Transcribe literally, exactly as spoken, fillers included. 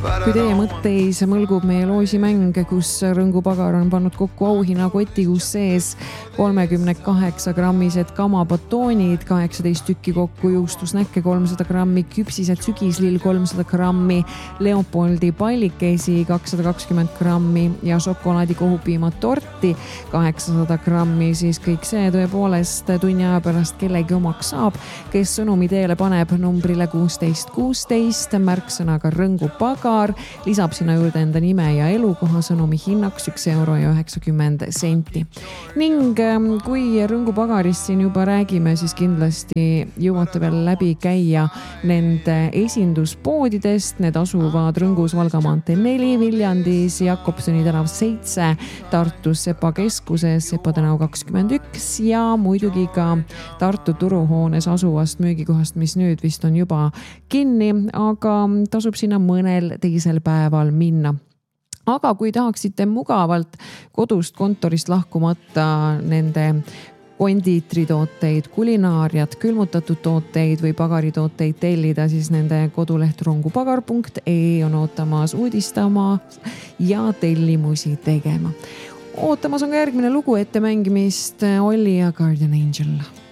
kui teie mõtteis mõlgub meie loosimäng, kus Rõngu Pagar on pannud kokku auhinna koti, kus sees kolmekümne kaheksa grammised kamabatoonid, kaheksateist tükki kokku juustusnäkke kolmsada grammi, küpsised sügislill kolmsada grammi, Leopoldi pallikesi kakssada kakskümmend grammi ja šokolaadikohupiima torti kaheksasada grammi, siis kõik see tõepoolest tunni aja pärast kellegi omaks saab, kes sõnumi teele paneb numbrile kuusteist kuusteist, märksõnaga Rõngu Pagar, lisab sinna juurde enda nime ja elukoha, sõnumi hinnaks üks euro ja üheksakümmend senti. Ning kui Rõngu Pagarist siin juba räägime, siis kindlasti jõuate veel läbi käia nende esinduspoodidest. Need asuvad Rõngus Valga maantee neli, Viljandis Jakobsoni tänav seitse, Tartus Sepa keskuses Sepa tänav kakskümmend üks ja muidugi ka Tartu turuhoones asuvast müügikohast, mis nüüd vist on juba kinni, aga tasub sinna mõnel teisel päeval minna. Aga kui tahaksite mugavalt kodust kontorist lahkumata nende kondiitritooteid, kulinaariat, külmutatud tooteid või pagaritooteid tellida, siis nende koduleht rongupagar punkt ee on ootamas uudistama ja tellimusi tegema. Ootamas on ka järgmine lugu ettemängimist Olli ja Guardian Angel.